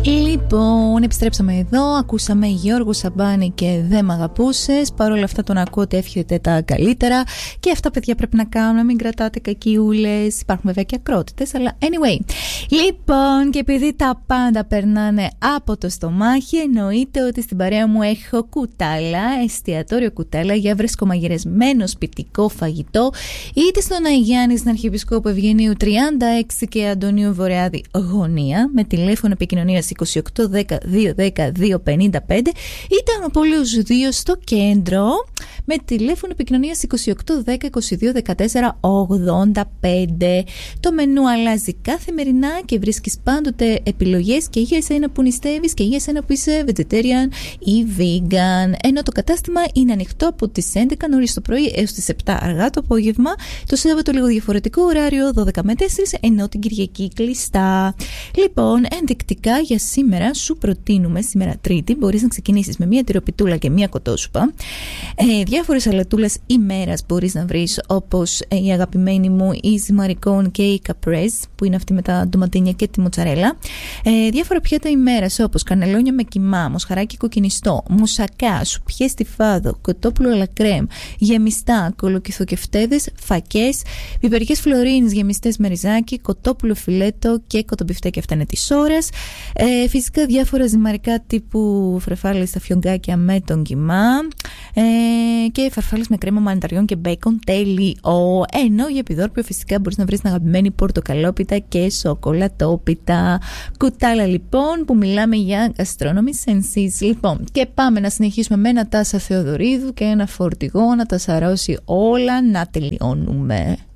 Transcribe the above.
Λοιπόν, επιστρέψαμε εδώ. Ακούσαμε Γιώργο Σαμπάνη και «Δεν μ' αγαπούσες». Παρ' όλα αυτά τον ακούω ότι εύχεται τα καλύτερα. Και αυτά, παιδιά, πρέπει να κάνουμε, να μην κρατάτε κακιούλες. Υπάρχουν βέβαια και ακρότητες, αλλά anyway. Λοιπόν, και επειδή τα πάντα περνάνε από το στομάχι, εννοείται ότι στην παρέα μου έχω κουτάλα, εστιατόριο κουτάλα για βρεσκομαγειρεσμένο σπιτικό φαγητό, είτε στον Αγιάννη, στην Αρχιεπισκόπου Ευγενίου 36 και Αντωνίου Βορειάδη Γωνία, με τηλέφωνο επικοινωνίας 28 10 210 255, είτε Ανοπόλεως 2 στο κέντρο με τηλέφωνο επικοινωνίας 28 10 22 14 85. Το μενού αλλάζει καθημερινά και βρίσκεις πάντοτε επιλογές και για εσένα που νηστεύεις και για εσένα που είσαι vegetarian ή vegan. Ενώ το κατάστημα είναι ανοιχτό από τις 11 νωρίς το πρωί έως τις 7 αργά το απόγευμα. Το Σάββατο λίγο διαφορετικό ωράριο, 12 με 4, ενώ την Κυριακή κλειστά. Λοιπόν, ενδεικτικά για σήμερα σου προτείνουμε, σήμερα Τρίτη, μπορείς να ξεκινήσεις με μία τυροπιτούλα και μία κοτόσουπα. Διάφορες σαλατούλες ημέρας μπορείς να βρεις, όπως η αγαπημένη μου η ζυμαρικών και η καπρέζ, που είναι αυτή με τα ντοματίνια και τη μοτσαρέλα. Διάφορα πιάτα ημέρας, όπως κανελόνια με κιμά, μοσχαράκι κοκκινιστό, μουσακά, σουπιές τυφάδο, κοτόπουλο αλακρέμ, γεμιστά, κολοκυθοκευτέδες, φακές, πιπερικές φλωρίνες γεμιστές με ριζάκι, κοτόπουλο φιλέτο και κοτομπιφτέκι, αυτά είναι της ώρας. Φυσικά διάφορα ζυμαρικά τύπου φρεφάλες στα φιωγκάκια με τον κιμά, και φαρφάλες με κρέμα μανιταριών και μπέικον, τέλειο. Ενώ για επιδόρπιο φυσικά μπορείς να βρεις την αγαπημένη πορτοκαλόπιτα και σοκολατόπιτα. Κουτάλα λοιπόν, που μιλάμε για gastronomy senses. Λοιπόν, και πάμε να συνεχίσουμε με ένα Τάσα Θεοδωρίδου και ένα φορτηγό να τα σαρώσει όλα, να τελειώνουμε.